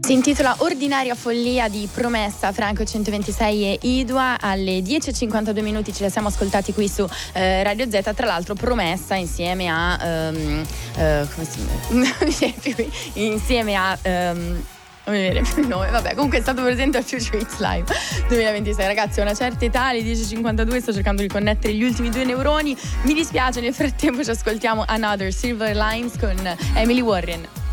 Si intitola Ordinaria follia di Promessa, Franco 126 e Idua. Alle 10:52 minuti ce la siamo ascoltati qui su Radio Z. Tra l'altro Promessa insieme a insieme a non mi viene più il nome, vabbè, comunque è stato presente al Future Hits Live 2026. Ragazzi, a una certa età, alle 10:52, sto cercando di connettere gli ultimi 2 neuroni. Mi dispiace, nel frattempo ci ascoltiamo Another Silver Lines con Emily Warren.